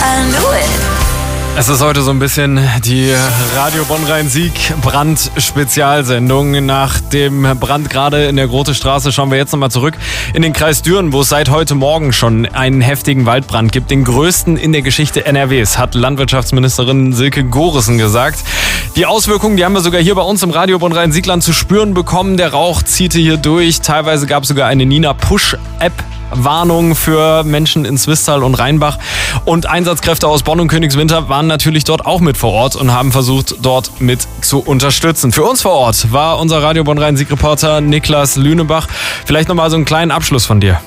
knew it. Es ist heute so ein bisschen die Radio Bonn-Rhein-Sieg Brand-Spezialsendung. Nach dem Brand gerade in der Grote Straße schauen wir jetzt nochmal zurück in den Kreis Düren, wo es seit heute Morgen schon einen heftigen Waldbrand gibt. Den größten in der Geschichte NRWs, hat Landwirtschaftsministerin Silke Gorissen gesagt. Die Auswirkungen, die haben wir sogar hier bei uns im Radio Bonn-Rhein-Siegland zu spüren bekommen. Der Rauch ziehte hier durch. Teilweise gab es sogar eine Nina-Push-App. Warnung für Menschen in Swisttal und Rheinbach. Und Einsatzkräfte aus Bonn und Königswinter waren natürlich dort auch mit vor Ort und haben versucht, dort mit zu unterstützen. Für uns vor Ort war unser Radio Bonn-Rhein-Sieg-Reporter Niklas Lünebach. Vielleicht nochmal so einen kleinen Abschluss von dir.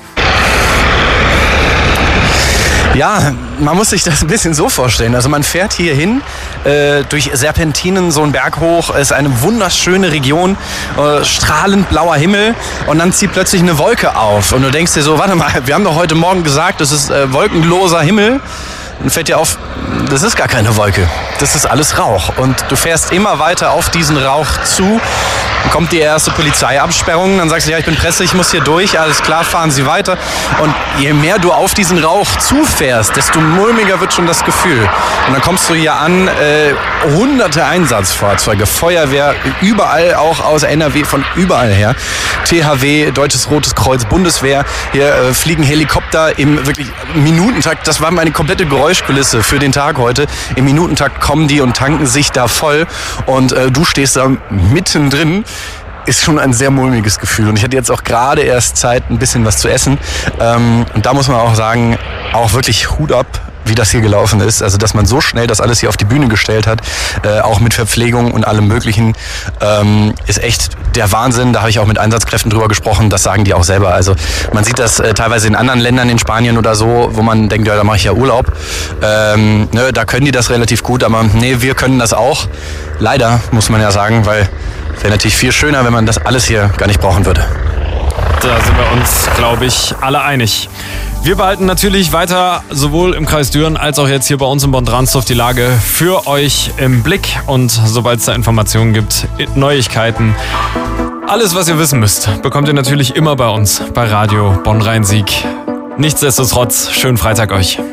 Ja, man muss sich das ein bisschen so vorstellen. Also man fährt hier hin, durch Serpentinen so einen Berg hoch. Es ist eine wunderschöne Region, strahlend blauer Himmel und dann zieht plötzlich eine Wolke auf. Und du denkst dir so, warte mal, wir haben doch heute Morgen gesagt, es ist wolkenloser Himmel. Dann fällt dir auf, das ist gar keine Wolke. Das ist alles Rauch. Und du fährst immer weiter auf diesen Rauch zu. Dann kommt die erste Polizeiabsperrung. Dann sagst du, ja, ich bin Presse, ich muss hier durch. Alles klar, fahren Sie weiter. Und je mehr du auf diesen Rauch zufährst, desto mulmiger wird schon das Gefühl. Und dann kommst du hier an, hunderte Einsatzfahrzeuge, Feuerwehr, überall auch aus NRW, von überall her. THW, Deutsches Rotes Kreuz, Bundeswehr. Hier fliegen Helikopter im wirklich Minutentakt. Das war meine komplette Geräuschkulisse für den Tag heute. Im Minutentakt kommen die und tanken sich da voll. Und du stehst da mittendrin. Ist schon ein sehr mulmiges Gefühl. Und ich hatte jetzt auch gerade erst Zeit, ein bisschen was zu essen. Und da muss man auch sagen, auch wirklich Hut ab, wie das hier gelaufen ist. Also, dass man so schnell das alles hier auf die Bühne gestellt hat, auch mit Verpflegung und allem Möglichen, ist echt der Wahnsinn. Da habe ich auch mit Einsatzkräften drüber gesprochen. Das sagen die auch selber. Also, man sieht das teilweise in anderen Ländern, in Spanien oder so, wo man denkt, ja, da mache ich ja Urlaub. Da können die das relativ gut, aber nee, wir können das auch. Leider, muss man ja sagen, weil es wäre natürlich viel schöner, wenn man das alles hier gar nicht brauchen würde. Da sind wir uns, glaube ich, alle einig. Wir behalten natürlich weiter sowohl im Kreis Düren als auch jetzt hier bei uns in Bonn-Dransdorf die Lage für euch im Blick. Und sobald es da Informationen gibt, Neuigkeiten, alles, was ihr wissen müsst, bekommt ihr natürlich immer bei uns bei Radio Bonn-Rhein-Sieg. Nichtsdestotrotz, schönen Freitag euch.